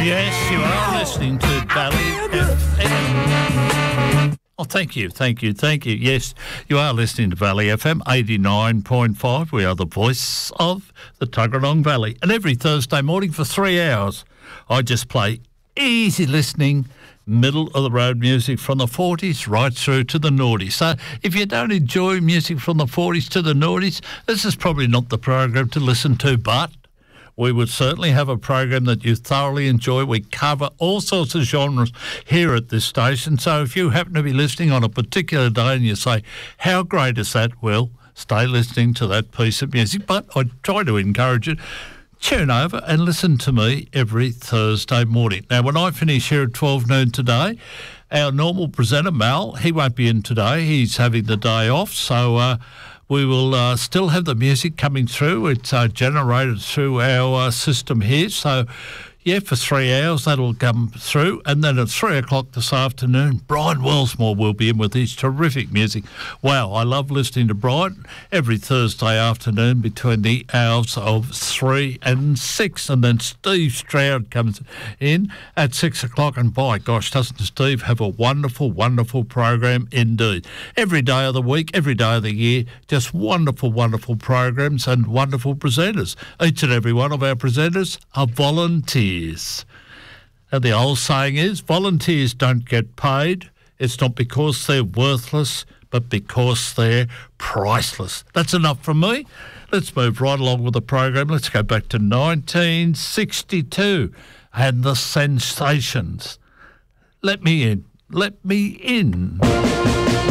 Yes, you are listening to Valley FM. Oh, thank you. Yes, you are listening to Valley FM 89.5. We are the voice of the Tuggeranong Valley. And every Thursday morning for 3 hours, I just play easy listening, middle-of-the-road music from the 40s right through to the noughties. So if you don't enjoy music from the 40s to the noughties, this is probably not the program to listen to, but we would certainly have a program that you thoroughly enjoy. We cover all sorts of genres here at this station. So if you happen to be listening on a particular day and you say, how great is that? Well, stay listening to that piece of music. But I try to encourage you, tune over and listen to me every Thursday morning. Now, when I finish here at 12 noon today, our normal presenter, Mal, he won't be in today. He's having the day off. So we will still have the music coming through. It's generated through our system here. So, yeah, for 3 hours that'll come through. And then at 3 o'clock this afternoon, Brian Wellsmore will be in with his terrific music. Wow, I love listening to Brian every Thursday afternoon between the hours of 3 and 6. And then Steve Stroud comes in at 6 o'clock. And by gosh, doesn't Steve have a wonderful, wonderful program indeed. Every day of the week, every day of the year, just wonderful, wonderful programs and wonderful presenters. Each and every one of our presenters are volunteers. And the old saying is, volunteers don't get paid. It's not because they're worthless, but because they're priceless. That's enough from me. Let's move right along with the program. Let's go back to 1962 and the Sensations. Let me in. Let me in.